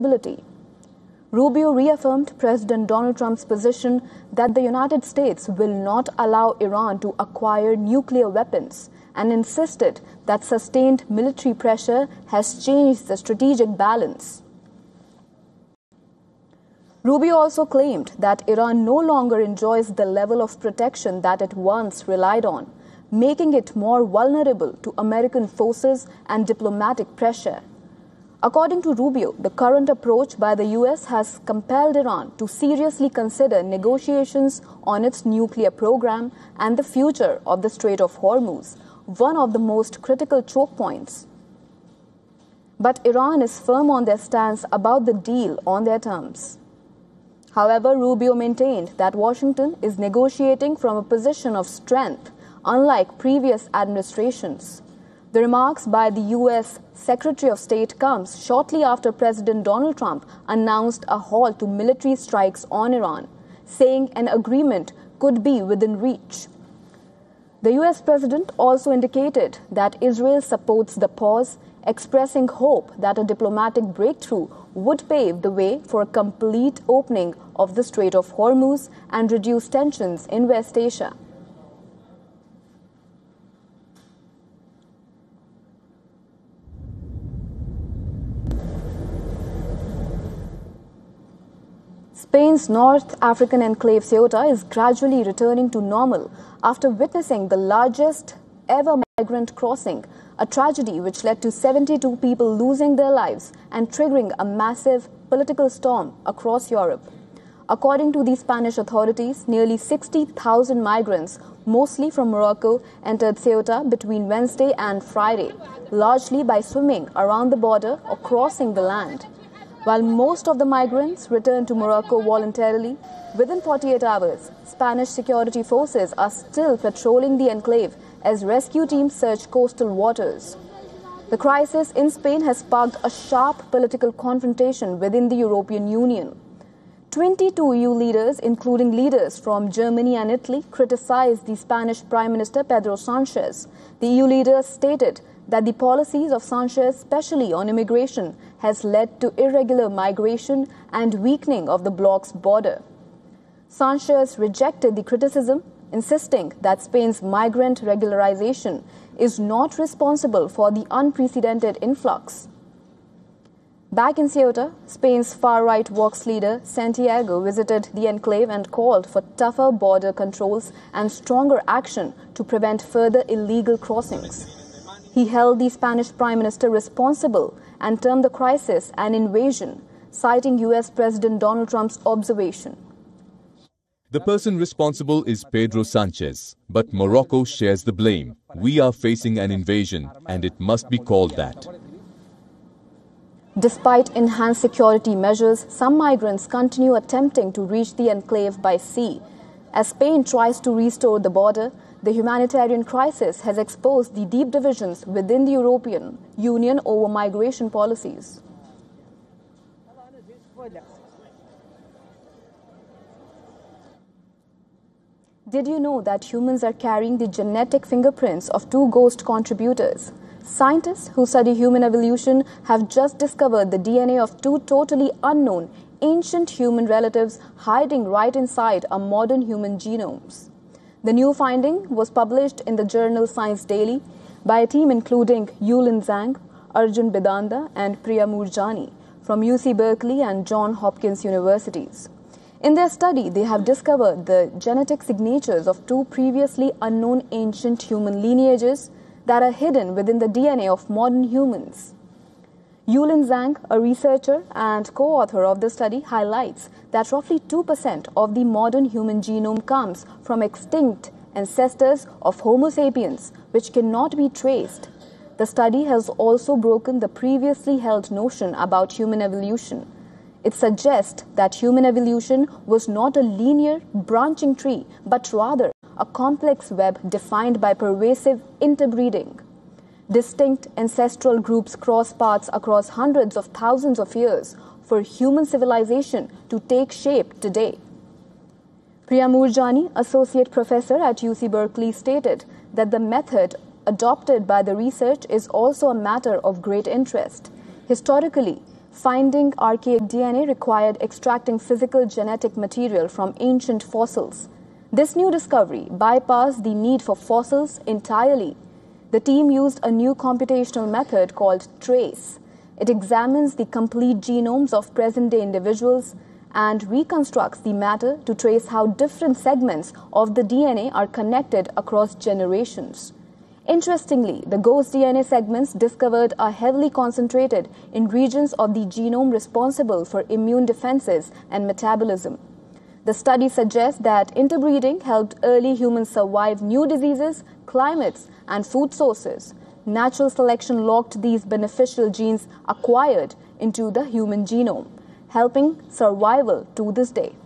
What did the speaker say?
responsibility. Rubio reaffirmed President Donald Trump's position that the United States will not allow Iran to acquire nuclear weapons and insisted that sustained military pressure has changed the strategic balance. Rubio also claimed that Iran no longer enjoys the level of protection that it once relied on, making it more vulnerable to American forces and diplomatic pressure. According to Rubio, the current approach by the U.S. has compelled Iran to seriously consider negotiations on its nuclear program and the future of the Strait of Hormuz, one of the most critical choke points. But Iran is firm on their stance about the deal on their terms. However, Rubio maintained that Washington is negotiating from a position of strength, unlike previous administrations. The remarks by the U.S. Secretary of State comes shortly after President Donald Trump announced a halt to military strikes on Iran, saying an agreement could be within reach. The U.S. President also indicated that Israel supports the pause, expressing hope that a diplomatic breakthrough would pave the way for a complete opening of the Strait of Hormuz and reduce tensions in West Asia. Spain's North African enclave Ceuta is gradually returning to normal after witnessing the largest ever migrant crossing, a tragedy which led to 72 people losing their lives and triggering a massive political storm across Europe. According to the Spanish authorities, nearly 60,000 migrants, mostly from Morocco, entered Ceuta between Wednesday and Friday, largely by swimming around the border or crossing the land. While most of the migrants returned to Morocco voluntarily, within 48 hours, Spanish security forces are still patrolling the enclave as rescue teams search coastal waters. The crisis in Spain has sparked a sharp political confrontation within the European Union. 22 EU leaders, including leaders from Germany and Italy, criticized the Spanish Prime Minister Pedro Sanchez. The EU leaders stated that the policies of Sanchez, especially on immigration, has led to irregular migration and weakening of the bloc's border. Sanchez rejected the criticism, insisting that Spain's migrant regularization is not responsible for the unprecedented influx. Back in Ceuta, Spain's far-right Vox leader Santiago visited the enclave and called for tougher border controls and stronger action to prevent further illegal crossings. He held the Spanish Prime Minister responsible and termed the crisis an invasion, citing U.S. President Donald Trump's observation. The person responsible is Pedro Sanchez, but Morocco shares the blame. We are facing an invasion, and it must be called that. Despite enhanced security measures, some migrants continue attempting to reach the enclave by sea. As Spain tries to restore the border, the humanitarian crisis has exposed the deep divisions within the European Union over migration policies. Did you know that humans are carrying the genetic fingerprints of two ghost contributors? Scientists who study human evolution have just discovered the DNA of two totally unknown ancient human relatives hiding right inside our modern human genomes. The new finding was published in the journal Science Daily by a team including Yulin Zhang, Arjun Bidanda and Priya Moorjani from UC Berkeley and Johns Hopkins Universities. In their study, they have discovered the genetic signatures of two previously unknown ancient human lineages that are hidden within the DNA of modern humans. Yulin Zhang, a researcher and co-author of the study, highlights that roughly 2% of the modern human genome comes from extinct ancestors of Homo sapiens, which cannot be traced. The study has also broken the previously held notion about human evolution. It suggests that human evolution was not a linear, branching tree, but rather a complex web defined by pervasive interbreeding. Distinct ancestral groups cross paths across hundreds of thousands of years for human civilization to take shape today. Priya Moorjani, associate professor at UC Berkeley, stated that the method adopted by the research is also a matter of great interest. Historically, Finding archaic DNA required extracting physical genetic material from ancient fossils. This new discovery bypassed the need for fossils entirely. The team used a new computational method called TRACE. It examines the complete genomes of present-day individuals and reconstructs the matter to trace how different segments of the DNA are connected across generations. Interestingly, the ghost DNA segments discovered are heavily concentrated in regions of the genome responsible for immune defenses and metabolism. The study suggests that interbreeding helped early humans survive new diseases, climates, and food sources. Natural selection locked these beneficial genes acquired into the human genome, helping survival to this day.